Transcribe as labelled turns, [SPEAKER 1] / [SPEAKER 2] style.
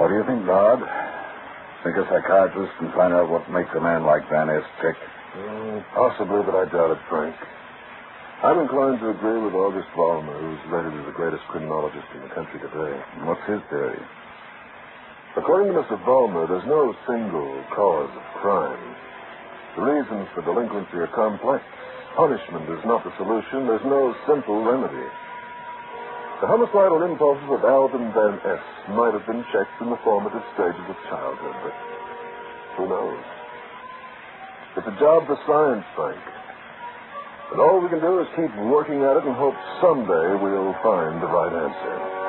[SPEAKER 1] What do you think, Dodd? Think a psychiatrist can find out what makes a man like Van Ness tick?
[SPEAKER 2] Possibly, but I doubt it, Frank. I'm inclined to agree with August Vollmer, who's rated as the greatest criminologist in the country today.
[SPEAKER 1] What's his theory?
[SPEAKER 2] According to Mr. Vollmer, there's no single cause of crime. The reasons for delinquency are complex. Punishment is not the solution. There's no simple remedy. The homicidal impulses of Alvin Van Ness might have been checked in the formative stages of childhood, but who knows? It's a job for science, Frank. And all we can do is keep working at it and hope someday we'll find the right answer.